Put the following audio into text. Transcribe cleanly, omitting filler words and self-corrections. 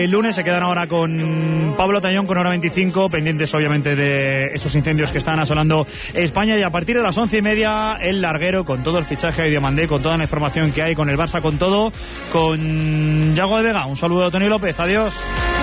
El lunes se quedan ahora con Pablo Tañón con hora 25, pendientes obviamente de esos incendios que están asolando España, y a partir de las 11:30 el larguero con todo el fichaje de Diomandé, con toda la información que hay, con el Barça, con todo, con Yago de Vega. Un saludo a Tony López, adiós.